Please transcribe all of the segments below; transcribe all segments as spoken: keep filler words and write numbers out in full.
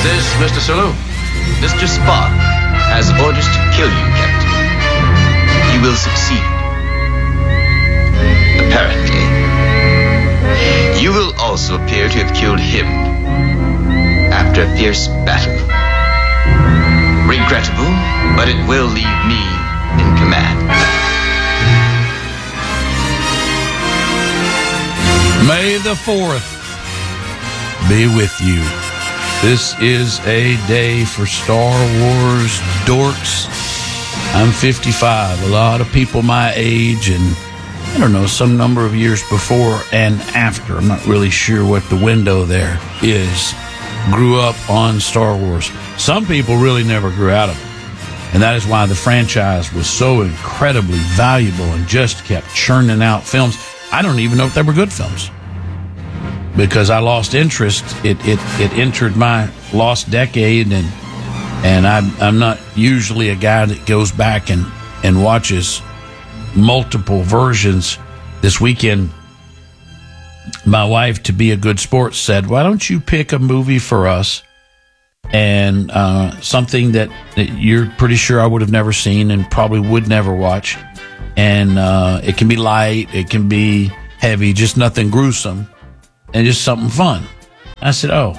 Is this Mister Sulu? Mister Spock has orders to kill you, Captain. He will succeed. Apparently. You will also appear to have killed him after a fierce battle. Regrettable, but it will leave me in command. May the fourth be with you. This is a day for Star Wars dorks. I'm fifty-five. A lot of people my age and, I don't know, some number of years before and after, I'm not really sure what the window there is, grew up on Star Wars. Some people really never grew out of it. And that is why the franchise was so incredibly valuable and just kept churning out films. I don't even know if they were good films. Because I lost interest. It it, it entered my lost decade, and and I'm, I'm not usually a guy that goes back and, and watches multiple versions. This weekend, my wife, to be a good sport, said, why don't you pick a movie for us and uh, something that, that you're pretty sure I would have never seen and probably would never watch. And uh, it can be light, it can be heavy, just nothing gruesome, and just something fun. I said, oh.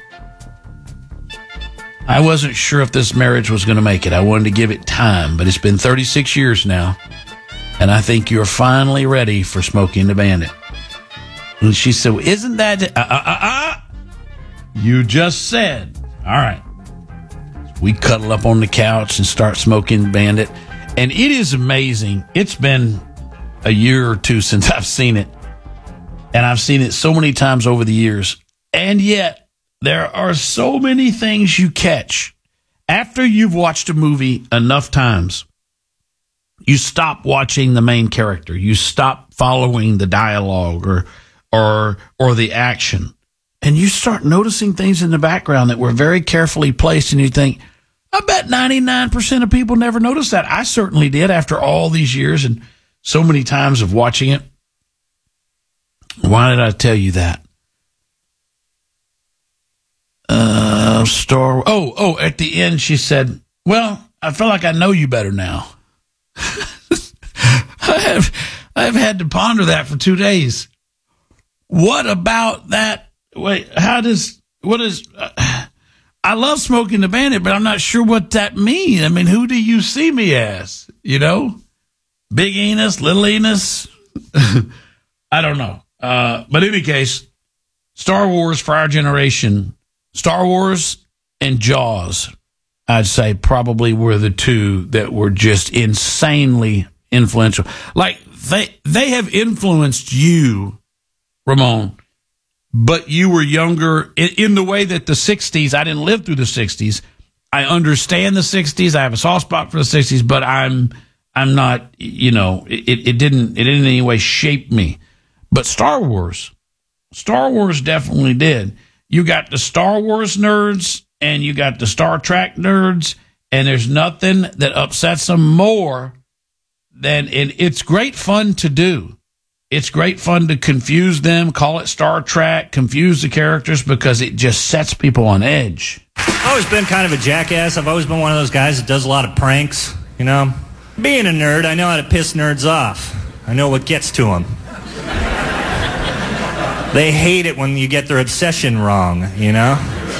I wasn't sure if this marriage was going to make it. I wanted to give it time, but it's been thirty-six years now, and I think you're finally ready for Smokey and the Bandit. And she said, well, isn't that... Uh, uh, uh, uh. You just said. All right. We cuddle up on the couch and start Smoking Bandit. And it is amazing. It's been a year or two since I've seen it. And I've seen it so many times over the years. And yet, there are so many things you catch. After you've watched a movie enough times, you stop watching the main character. You stop following the dialogue or or or the action. And you start noticing things in the background that were very carefully placed, and you think, I bet ninety-nine percent of people never noticed that. I certainly did after all these years and so many times of watching it. Why did I tell you that? Uh, Star. Oh, oh, at the end she said, well, I feel like I know you better now. I have, I've had to ponder that for two days. What about that? Wait, how does, what is, uh, I love Smoking the Bandit, but I'm not sure what that means. I mean, who do you see me as? You know? Big Enos, Little Enos? I don't know. Uh, but in any case, Star Wars for our generation, Star Wars and Jaws, I'd say probably were the two that were just insanely influential. Like, they they have influenced you, Ramon, but you were younger in, in the way that the sixties, I didn't live through the sixties. I understand the sixties. I have a soft spot for the sixties, but I'm I'm not, you know, it, it didn't it didn't in any way shape me. But Star Wars, Star Wars definitely did. You got the Star Wars nerds and you got the Star Trek nerds, and there's nothing that upsets them more than, and it's great fun to do. It's great fun to confuse them, call it Star Trek, confuse the characters, because it just sets people on edge. I've always been kind of a jackass. I've always been one of those guys that does a lot of pranks, you know. Being a nerd, I know how to piss nerds off. I know what gets to them. They hate it when you get their obsession wrong, you know?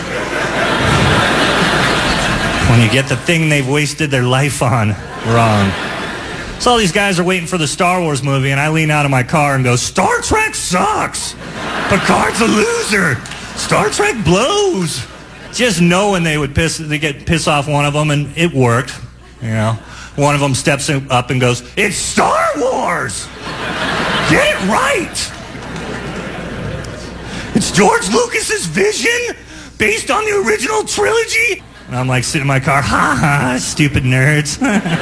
When you get the thing they've wasted their life on wrong. So all these guys are waiting for the Star Wars movie, and I lean out of my car and go, Star Trek sucks! Picard's a loser! Star Trek blows! Just knowing they would piss, they get piss off one of them, and it worked, you know? One of them steps up and goes, it's Star Wars! Get it right! It's George Lucas's vision based on the original trilogy. And I'm like sitting in my car, ha ha, stupid nerds.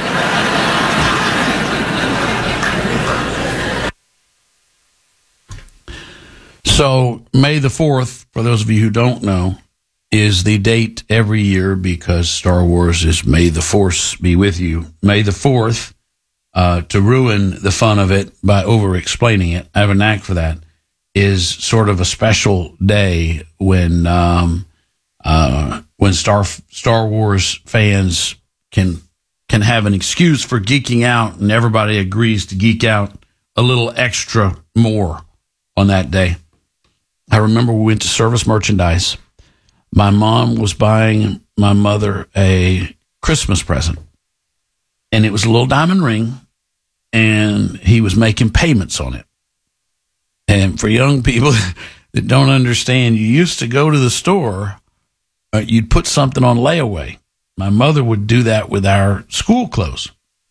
So May the fourth, for those of you who don't know, is the date every year because Star Wars is May the Force be with you. May the fourth, uh, to ruin the fun of it by over-explaining it, I have a knack for that, is sort of a special day when um, uh, when Star Star Wars fans can can have an excuse for geeking out, and everybody agrees to geek out a little extra more on that day. I remember we went to Service Merchandise. My mom was buying my mother a Christmas present, and it was a little diamond ring, and he was making payments on it. And for young people that don't understand, you used to go to the store, uh, you'd put something on layaway. My mother would do that with our school clothes.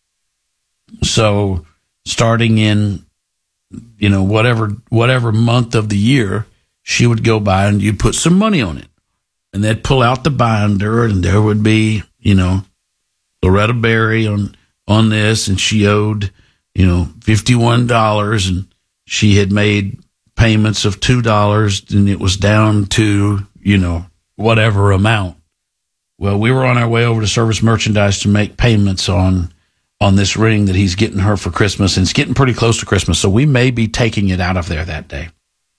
So starting in, you know, whatever whatever month of the year, she would go by and you'd put some money on it. And they'd pull out the binder, and there would be, you know, Loretta Berry on, on this, and she owed, you know, fifty-one dollars, and she had made payments of two dollars, and it was down to, you know, whatever amount. Well, we were on our way over to Service Merchandise to make payments on on this ring that he's getting her for Christmas, and it's getting pretty close to Christmas, so we may be taking it out of there that day.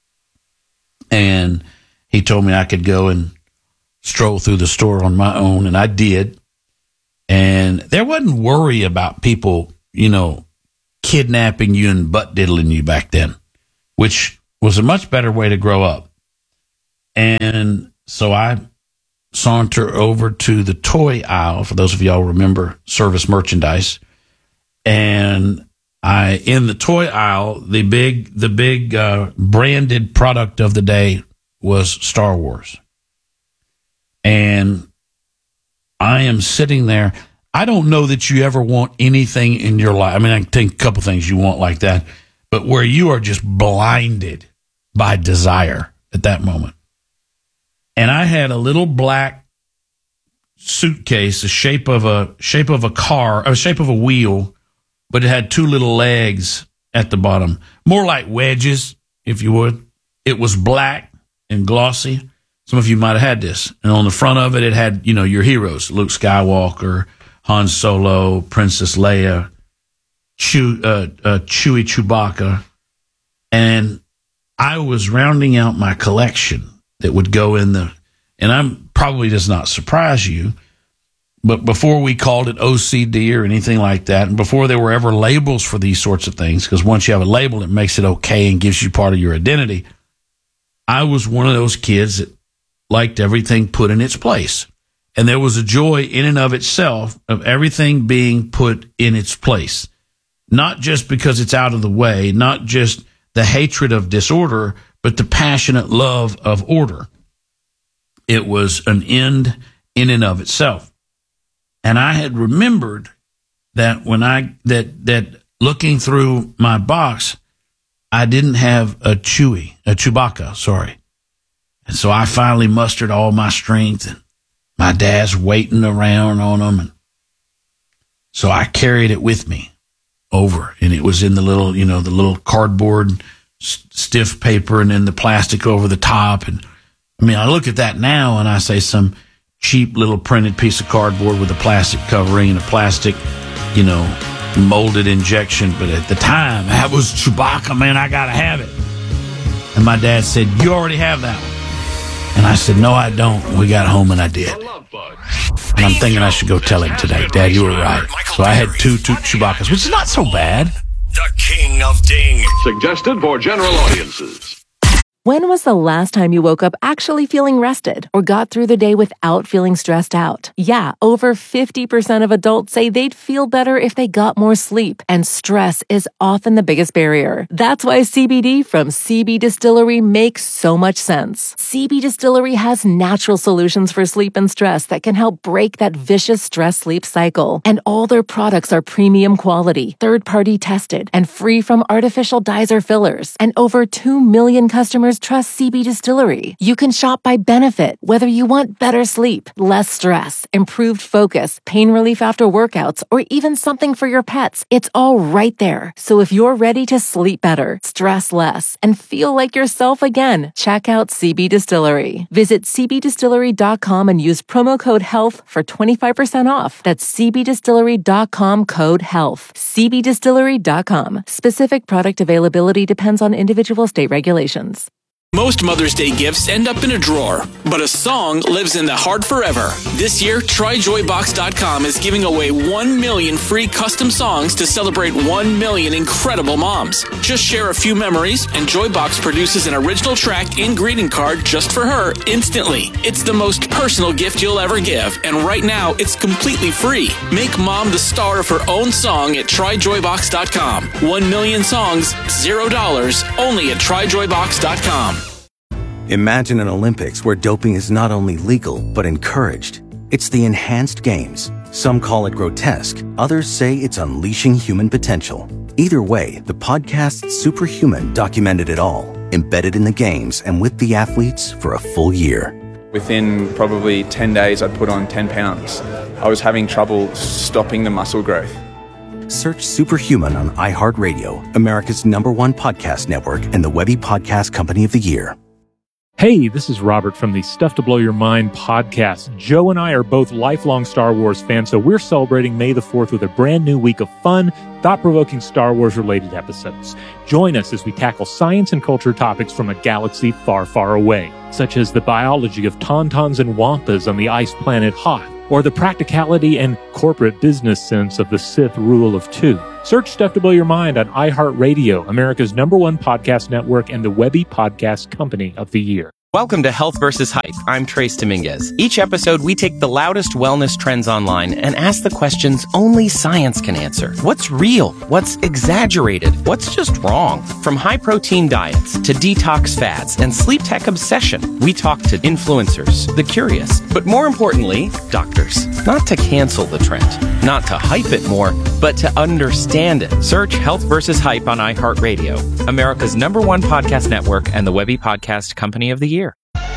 And he told me I could go and stroll through the store on my own, and I did. And there wasn't worry about people, you know, kidnapping you and butt diddling you back then, which was a much better way to grow up. And so I saunter over to the toy aisle, for those of y'all who remember Service Merchandise. And I, in the toy aisle, the big, the big uh, branded product of the day was Star Wars. And I am sitting there. I don't know that you ever want anything in your life. I mean, I can think a couple things you want like that, but where you are just blinded by desire at that moment. And I had a little black suitcase, the shape of a shape of a car, a shape of a wheel, but it had two little legs at the bottom, more like wedges, if you would. It was black and glossy. Some of you might have had this. And on the front of it, it had, you know, your heroes, Luke Skywalker, Han Solo, Princess Leia, Chew, uh, uh, Chewie Chewbacca. And I was rounding out my collection that would go in the, and I'm probably does not surprise you, but before we called it O C D or anything like that, and before there were ever labels for these sorts of things, because once you have a label, it makes it okay and gives you part of your identity. I was one of those kids that liked everything put in its place. And there was a joy in and of itself of everything being put in its place. Not just because it's out of the way, not just the hatred of disorder, but the passionate love of order. It was an end in and of itself. And I had remembered that when I, that, that looking through my box, I didn't have a Chewie, a Chewbacca, sorry. And so I finally mustered all my strength, and my dad's waiting around on them. And so I carried it with me over, and it was in the little, you know, the little cardboard stiff paper and then the plastic over the top. And I mean, I look at that now and I say some cheap little printed piece of cardboard with a plastic covering and a plastic, you know, molded injection. But at the time, that was Chewbacca, man, I got to have it. And my dad said, you already have that one. And I said, no, I don't. We got home and I did. And I'm thinking I should go tell him today, Dad, you were right. So I had two, two Chewbaccas, which is not so bad. The King of Ding. Suggested for general audiences. When was the last time you woke up actually feeling rested or got through the day without feeling stressed out? Yeah, over fifty percent of adults say they'd feel better if they got more sleep, and stress is often the biggest barrier. That's why C B D from C B Distillery makes so much sense. C B Distillery has natural solutions for sleep and stress that can help break that vicious stress-sleep cycle. And all their products are premium quality, third-party tested, and free from artificial dyes or fillers. And over two million customers trust C B Distillery. You can shop by benefit, whether you want better sleep, less stress, improved focus, pain relief after workouts, or even something for your pets. It's all right there. So if you're ready to sleep better, stress less, and feel like yourself again, check out C B Distillery. Visit c b distillery dot com and use promo code HEALTH for twenty-five percent off. That's c b distillery dot com code HEALTH. c b distillery dot com. Specific product availability depends on individual state regulations. Most Mother's Day gifts end up in a drawer, but a song lives in the heart forever. This year, try joy box dot com is giving away one million free custom songs to celebrate one million incredible moms. Just share a few memories, and Joybox produces an original track and greeting card just for her instantly. It's the most personal gift you'll ever give, and right now, it's completely free. Make mom the star of her own song at try joy box dot com. One million songs, zero dollars, only at try joy box dot com. Imagine an Olympics where doping is not only legal, but encouraged. It's the Enhanced Games. Some call it grotesque. Others say it's unleashing human potential. Either way, the podcast Superhuman documented it all, embedded in the games and with the athletes for a full year. Within probably ten days, I'd put on ten pounds. I was having trouble stopping the muscle growth. Search Superhuman on iHeartRadio, America's number one podcast network, and the Webby Podcast Company of the Year. Hey, this is Robert from the Stuff to Blow Your Mind podcast. Joe and I are both lifelong Star Wars fans, so we're celebrating May the fourth with a brand new week of fun, thought-provoking Star Wars-related episodes. Join us as we tackle science and culture topics from a galaxy far, far away, such as the biology of tauntauns and wampas on the ice planet Hoth, or the practicality and corporate business sense of the Sith rule of two. Search Stuff to Blow Your Mind on iHeartRadio, America's number one podcast network, and the Webby Podcast Company of the Year. Welcome to Health versus Hype. I'm Trace Dominguez. Each episode, we take the loudest wellness trends online and ask the questions only science can answer. What's real? What's exaggerated? What's just wrong? From high-protein diets to detox fads and sleep tech obsession, we talk to influencers, the curious, but more importantly, doctors. Not to cancel the trend, not to hype it more, but to understand it. Search Health versus Hype on iHeartRadio, America's number one podcast network, and the Webby Podcast Company of the Year.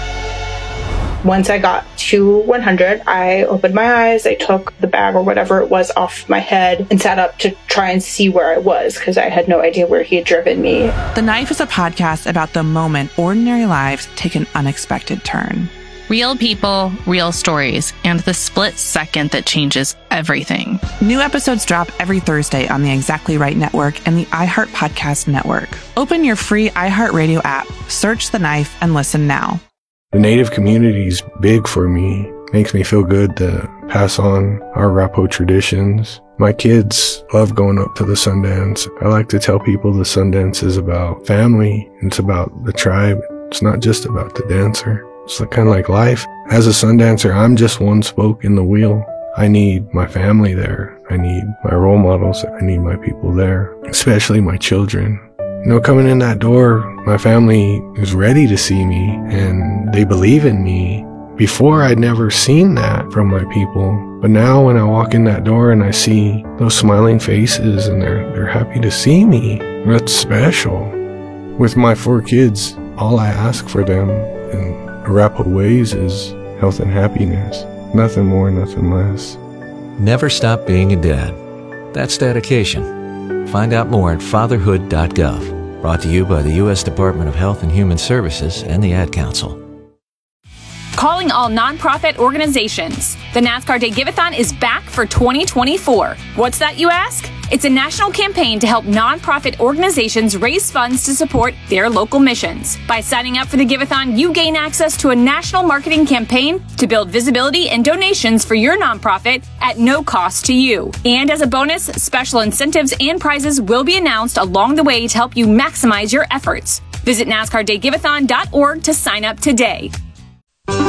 Once I got to one hundred, I opened my eyes, I took the bag or whatever it was off my head and sat up to try and see where I was because I had no idea where he had driven me. The Knife is a podcast about the moment ordinary lives take an unexpected turn. Real people, real stories, and the split second that changes everything. New episodes drop every Thursday on the Exactly Right Network and the iHeart Podcast Network. Open your free iHeartRadio app, search The Knife, and listen now. The Native community is big for me. Makes me feel good to pass on our Rapo traditions. My kids love going up to the Sundance. I like to tell people the Sundance is about family. It's about the tribe. It's not just about the dancer. It's kind of like life. As a Sundancer, I'm just one spoke in the wheel. I need my family there. I need my role models. I need my people there, especially my children. You know, coming in that door, my family is ready to see me and they believe in me. Before, I'd never seen that from my people. But now when I walk in that door and I see those smiling faces and they're, they're happy to see me, that's special. With my four kids, all I ask for them in Arapaho ways is health and happiness. Nothing more, nothing less. Never stop being a dad. That's dedication. Find out more at fatherhood dot gov. Brought to you by the U S Department of Health and Human Services and the Ad Council. Calling all nonprofit organizations. The NASCAR Day Give-A-thon is back for twenty twenty-four. What's that, you ask? It's a national campaign to help nonprofit organizations raise funds to support their local missions. By signing up for the Give-A-thon, you gain access to a national marketing campaign to build visibility and donations for your nonprofit at no cost to you. And as a bonus, special incentives and prizes will be announced along the way to help you maximize your efforts. Visit NASCAR Day Give A thon dot org to sign up today.